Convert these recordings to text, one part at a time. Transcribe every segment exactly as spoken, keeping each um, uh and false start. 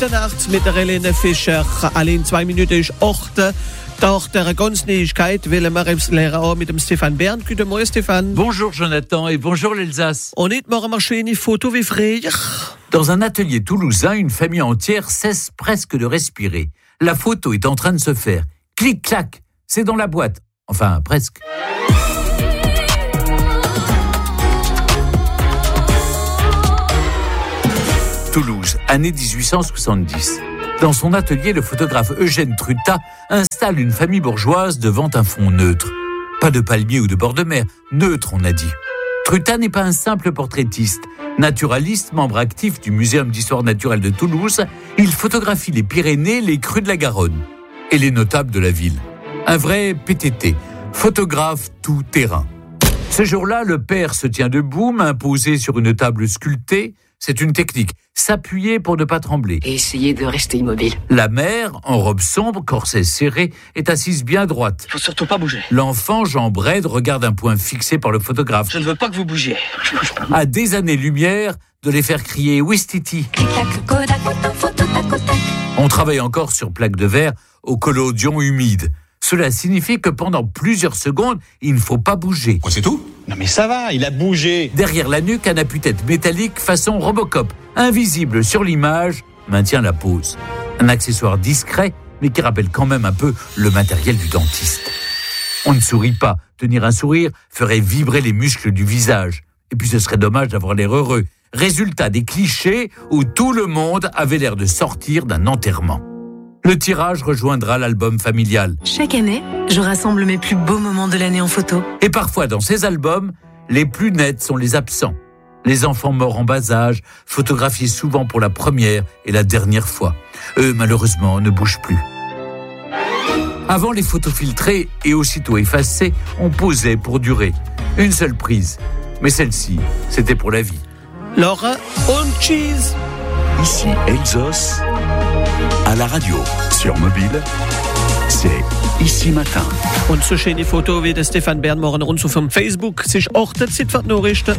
Mitternacht mit der Helene Fischer. Alle in zwei Minuten ist acht. Nach der ganzen Neuigkeit will wir auch mit dem Stéphane Bern. Guten Morgen, Stéphane. Bonjour Jonathan et bonjour l'Alsace. Und nicht machen wir schon eine Foto wie früher. Dans un atelier toulousain, une famille entière cesse presque de respirer. La photo est en train de se faire. Clic-clac, c'est dans la boîte. Enfin, presque. Toulouse, année dix-huit cent soixante-dix. Dans son atelier, le photographe Eugène Trutat installe une famille bourgeoise devant un fond neutre. Pas de palmier ou de bord de mer, neutre on a dit. Trutat n'est pas un simple portraitiste. Naturaliste, membre actif du Muséum d'histoire naturelle de Toulouse, il photographie les Pyrénées, les crues de la Garonne et les notables de la ville. Un vrai P T T, photographe tout-terrain. Ce jour-là, le père se tient debout, main posée sur une table sculptée. C'est une technique, s'appuyer pour ne pas trembler. Et essayer de rester immobile. La mère, en robe sombre, corset serré, est assise bien droite. Faut surtout pas bouger. L'enfant, jambes raides, regarde un point fixé par le photographe. Je ne veux pas que vous bougiez. Je bouge pas. À des années-lumière de les faire crier Ouistiti. On travaille encore sur plaque de verre au collodion humide. Cela signifie que pendant plusieurs secondes, il ne faut pas bouger. Quoi, c'est tout ? Non mais ça va, il a bougé. Derrière la nuque, un appui-tête métallique façon Robocop, invisible sur l'image, maintient la pose. Un accessoire discret, mais qui rappelle quand même un peu le matériel du dentiste. On ne sourit pas. Tenir un sourire ferait vibrer les muscles du visage. Et puis ce serait dommage d'avoir l'air heureux. Résultat des clichés où tout le monde avait l'air de sortir d'un enterrement. Le tirage rejoindra l'album familial. Chaque année, je rassemble mes plus beaux moments de l'année en photo. Et parfois, dans ces albums, les plus nets sont les absents. Les enfants morts en bas âge, photographiés souvent pour la première et la dernière fois. Eux, malheureusement, ne bougent plus. Avant, les photos filtrées et aussitôt effacées, on posait pour durer. Une seule prise. Mais celle-ci, c'était pour la vie. Laura und Cheese. Ici Elsos, à la radio, sur mobile, c'est Ici Matin. Und so schöne Foto wie der Stéphane Bern morgen rund auf Facebook. Es ist acht Uhr, Zeit für die Nachrichten.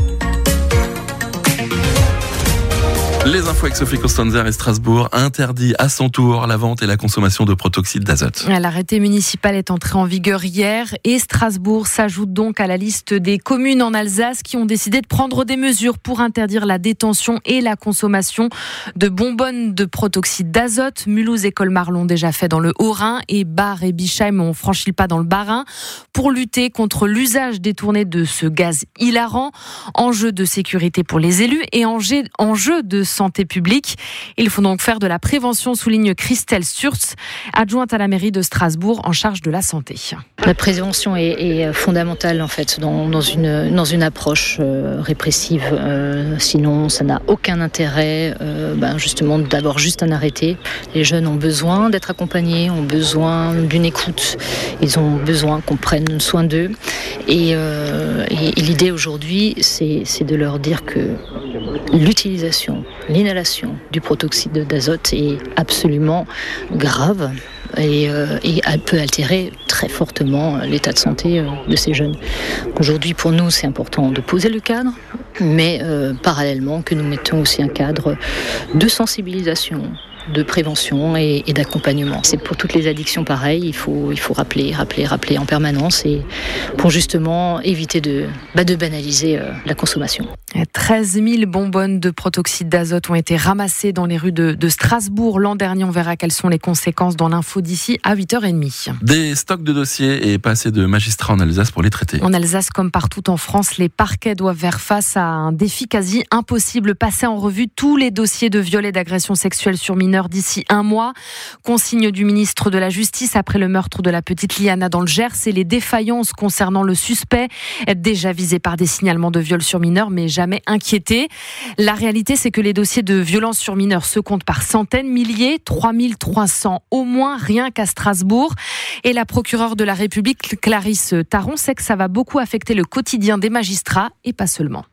Les infos avec Sophie Costanzer et Strasbourg interdit à son tour la vente et la consommation de protoxyde d'azote. L'arrêté municipal est entré en vigueur hier et Strasbourg s'ajoute donc à la liste des communes en Alsace qui ont décidé de prendre des mesures pour interdire la détention et la consommation de bonbonnes de protoxyde d'azote. Mulhouse et Colmar l'ont déjà fait dans le Haut-Rhin et Bar et Bischheim ont franchi le pas dans le Bas-Rhin pour lutter contre l'usage détourné de ce gaz hilarant. Enjeu de sécurité pour les élus et enjeu, enjeu de santé publique. Il faut donc faire de la prévention, souligne Christelle Sturz, adjointe à la mairie de Strasbourg en charge de la santé. La prévention est, est fondamentale en fait dans, dans, une, dans une approche euh, répressive. Euh, sinon, ça n'a aucun intérêt euh, ben justement d'avoir juste un arrêté. Les jeunes ont besoin d'être accompagnés, ont besoin d'une écoute. Ils ont besoin qu'on prenne soin d'eux. Et, euh, et, et l'idée aujourd'hui, c'est, c'est de leur dire que l'utilisation, l'inhalation du protoxyde d'azote est absolument grave et, euh, et elle peut altérer très fortement l'état de santé euh, de ces jeunes. Aujourd'hui, pour nous, c'est important de poser le cadre, mais euh, parallèlement que nous mettons aussi un cadre de sensibilisation, de prévention et, et d'accompagnement. C'est pour toutes les addictions pareil, il faut, il faut rappeler, rappeler, rappeler en permanence et pour justement éviter de, bah de banaliser euh, la consommation. treize mille bonbonnes de protoxyde d'azote ont été ramassées dans les rues de, de Strasbourg l'an dernier. On verra quelles sont les conséquences dans l'info d'ici à huit heures trente. Des stocks de dossiers et pas assez de magistrats en Alsace pour les traiter. En Alsace, comme partout en France, les parquets doivent faire face à un défi quasi impossible. Passer en revue tous les dossiers de viol et d'agression sexuelle sur mineurs d'ici un mois. Consigne du ministre de la Justice après le meurtre de la petite Liana dans le Gers et les défaillances concernant le suspect, déjà visé par des signalements de viol sur mineurs, mais jamais inquiété. La réalité, c'est que les dossiers de violence sur mineurs se comptent par centaines, milliers, trois mille trois cents au moins, rien qu'à Strasbourg. Et la procureure de la République, Clarisse Taron, sait que ça va beaucoup affecter le quotidien des magistrats et pas seulement.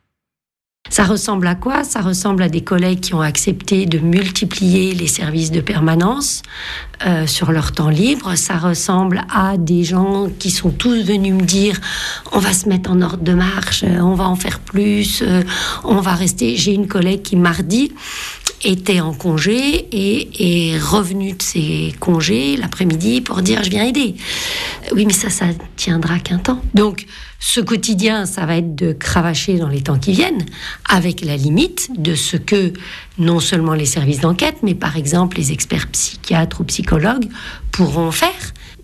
Ça ressemble à quoi ? Ça ressemble à des collègues qui ont accepté de multiplier les services de permanence euh, sur leur temps libre. Ça ressemble à des gens qui sont tous venus me dire on va se mettre en ordre de marche, on va en faire plus, euh, on va rester. J'ai une collègue qui mardi était en congé et est revenu de ses congés l'après-midi pour dire « je viens aider ». Oui, mais ça, ça tiendra qu'un temps. Donc, ce quotidien, ça va être de cravacher dans les temps qui viennent, avec la limite de ce que non seulement les services d'enquête, mais par exemple les experts psychiatres ou psychologues pourront faire.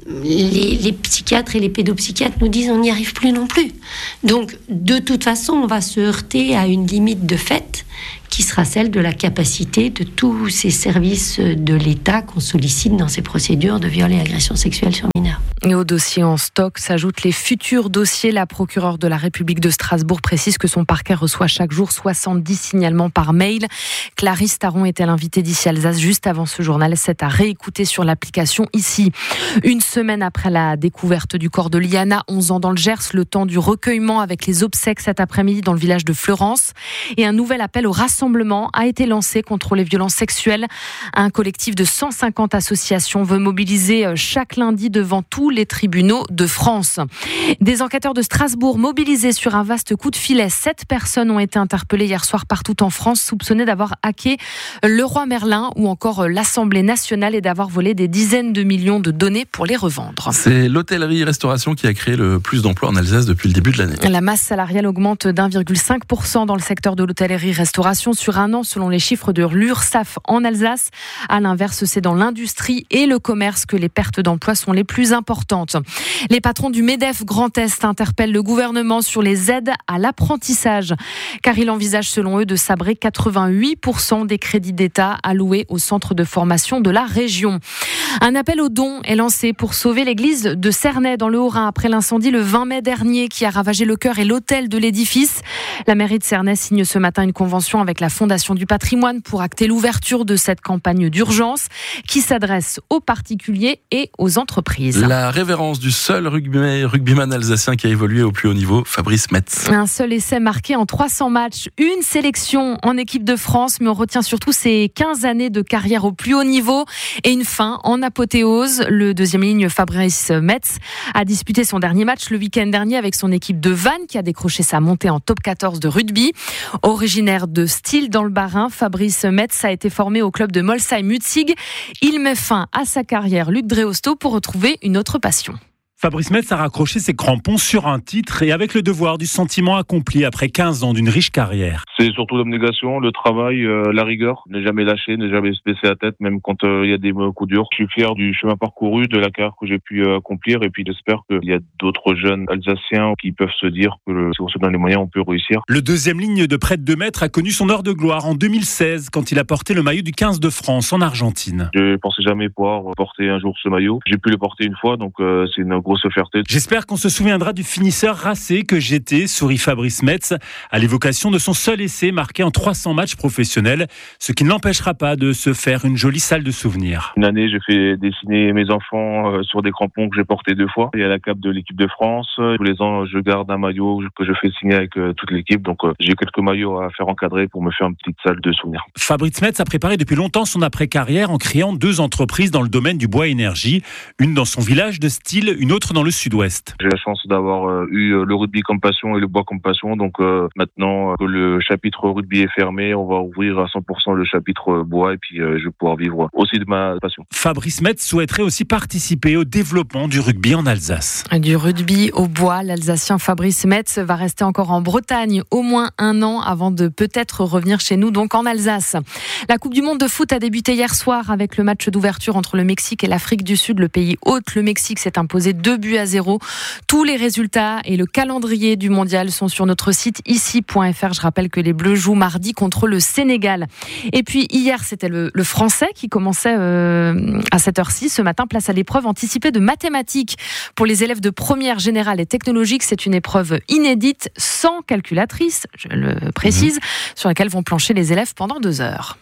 Les, les psychiatres et les pédopsychiatres nous disent on n'y arrive plus non plus. Donc, de toute façon, on va se heurter à une limite de fait qui sera celle de la capacité de tous ces services de l'État qu'on sollicite dans ces procédures de viol et agression sexuelle sur mineurs. Et au dossier en stock s'ajoutent les futurs dossiers. La procureure de la République de Strasbourg précise que son parquet reçoit chaque jour soixante-dix signalements par mail. Clarisse Taron était l'invitée d'Ici Alsace juste avant ce journal. C'est à réécouter sur l'application Ici. Une semaine après la découverte du corps de Liana, onze ans dans le Gers, le temps du recueillement avec les obsèques cet après-midi dans le village de Fleurance. Et un nouvel appel au rassemblement a été lancé contre les violences sexuelles. Un collectif de cent cinquante associations veut mobiliser chaque lundi devant tous les tribunaux de France. Des enquêteurs de Strasbourg mobilisés sur un vaste coup de filet. Sept personnes ont été interpellées hier soir partout en France, soupçonnées d'avoir hacké le roi Merlin ou encore l'Assemblée nationale et d'avoir volé des dizaines de millions de données pour les revendre. C'est l'hôtellerie-restauration qui a créé le plus d'emplois en Alsace depuis le début de l'année. La masse salariale augmente d'un virgule cinq pour cent dans le secteur de l'hôtellerie-restauration sur un an, selon les chiffres de l'URSSAF en Alsace. À l'inverse, c'est dans l'industrie et le commerce que les pertes d'emplois sont les plus importantes. Les patrons du MEDEF Grand Est interpellent le gouvernement sur les aides à l'apprentissage, car ils envisagent selon eux de sabrer quatre-vingt-huit pour cent des crédits d'État alloués au centre de formation de la région. Un appel aux dons est lancé pour sauver l'église de Cernay dans le Haut-Rhin après l'incendie le vingt mai dernier qui a ravagé le chœur et l'autel de l'édifice. La mairie de Cernay signe ce matin une convention avec la Fondation du patrimoine pour acter l'ouverture de cette campagne d'urgence qui s'adresse aux particuliers et aux entreprises. La révérence du seul rugby, rugbyman alsacien qui a évolué au plus haut niveau, Fabrice Metz. Un seul essai marqué en trois cents matchs, une sélection en équipe de France, mais on retient surtout ses quinze années de carrière au plus haut niveau et une fin en apothéose. Le deuxième ligne, Fabrice Metz, a disputé son dernier match le week-end dernier avec son équipe de Vannes qui a décroché sa montée en top quatorze de rugby. Originaire de Style dans le Bas-Rhin, Fabrice Metz a été formé au club de Molsheim-Mutzig. Il met fin à sa carrière Luc Dreosto pour retrouver une autre passion. Fabrice Metz a raccroché ses crampons sur un titre et avec le devoir du sentiment accompli après quinze ans d'une riche carrière. C'est surtout l'abnégation, le travail, euh, la rigueur, ne jamais lâcher, ne jamais se baisser la tête, même quand il euh, y a des coups durs. Je suis fier du chemin parcouru, de la carrière que j'ai pu euh, accomplir et puis j'espère qu'il y a d'autres jeunes Alsaciens qui peuvent se dire que le, si on se donne les moyens, on peut réussir. Le deuxième ligne de près de deux mètres a connu son heure de gloire en deux mille seize quand il a porté le maillot du quinze de France en Argentine. Je pensais jamais pouvoir porter un jour ce maillot. J'ai pu le porter une fois, donc euh, c'est une grosse fierté. J'espère qu'on se souviendra du finisseur racé que j'étais, sourit Fabrice Metz, à l'évocation de son seul essai marqué en trois cents matchs professionnels, ce qui ne l'empêchera pas de se faire une jolie salle de souvenirs. Une année, j'ai fait dessiner mes enfants sur des crampons que j'ai portés deux fois. Et à la cape de l'équipe de France, tous les ans, je garde un maillot que je fais signer avec toute l'équipe. Donc j'ai quelques maillots à faire encadrer pour me faire une petite salle de souvenirs. Fabrice Metz a préparé depuis longtemps son après-carrière en créant deux entreprises dans le domaine du bois énergie, une dans son village de Style, une autre dans le sud-ouest. J'ai la chance d'avoir euh, eu le rugby comme passion et le bois comme passion. Donc euh, maintenant que le chapitre rugby est fermé, on va ouvrir à cent pour cent le chapitre bois et puis euh, je vais pouvoir vivre aussi de ma passion. Fabrice Metz souhaiterait aussi participer au développement du rugby en Alsace. Du rugby au bois, l'Alsacien Fabrice Metz va rester encore en Bretagne au moins un an avant de peut-être revenir chez nous, donc en Alsace. La Coupe du Monde de foot a débuté hier soir avec le match d'ouverture entre le Mexique et l'Afrique du Sud. Le pays hôte, le Mexique, s'est imposé deux buts à zéro. Tous les résultats et le calendrier du mondial sont sur notre site ici point f r. Je rappelle que les Bleus jouent mardi contre le Sénégal. Et puis hier, c'était le, le français qui commençait euh, à cette heure-ci. Ce matin, place à l'épreuve anticipée de mathématiques pour les élèves de première générale et technologique. C'est une épreuve inédite, sans calculatrice, je le précise, mmh. sur laquelle vont plancher les élèves pendant deux heures.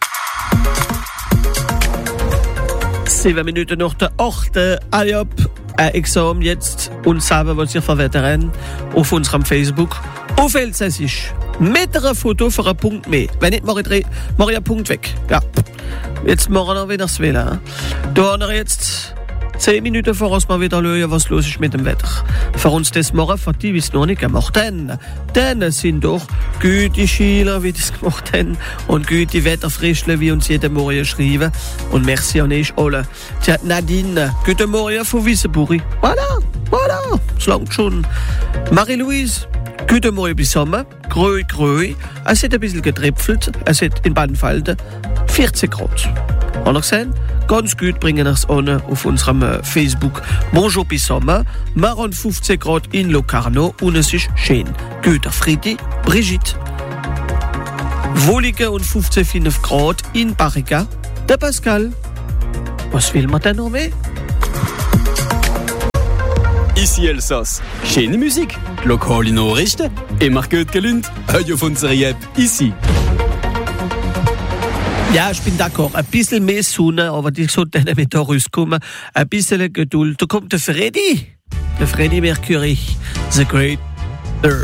Sieben Minuten nach der achten. Allez hop, ein Examen jetzt und sagen, was ihr verwettern auf unserem Facebook. Auf Elsässisch. Mit einer Foto für einen Punkt mehr. Wenn nicht, mache ich, mache ich einen Punkt weg. Ja. Jetzt machen wir wieder das Wählen. Da haben wir jetzt Zehn Minuten vor uns mal wieder schauen, was los ist mit dem Wetter. Für uns das morgen, für die, wie es noch nicht gemacht haben. Denn sind doch gute Schüler, wie das gemacht haben, und gute Wetterfrischler, wie uns jeden Morgen schreiben. Und merci an euch alle. Tja, Nadine, guten Morgen von Wissenburi. Voilà, voilà, das langt schon. Marie-Louise, guten Morgen bis Sommer. Gröi, gröi. Es hat ein bisschen getripfelt. Es hat in Badenfalden vierzehn Grad. Haben wir gesehen? Ganz gut bringen wir es an auf unserem äh, Facebook. Bonjour bis Sommer. Wir haben fünfzehn Grad in Locarno und es ist schön. Guter Friedi, Brigitte. Wollige und fünfzehn Komma fünf Grad in Barica. Der Pascal. Was will man denn noch mehr? Ici Elsass. Schöne Musik, lokale Nachrichten, immer gut gelünnt. Hört auf unsere App ici. Ja, ich bin d'accord. Ein bisschen mehr Sonne, aber die sollte nicht mit da rauskommen. Ein bisschen Geduld. Da kommt der Freddy. Der Freddy Mercury. The Great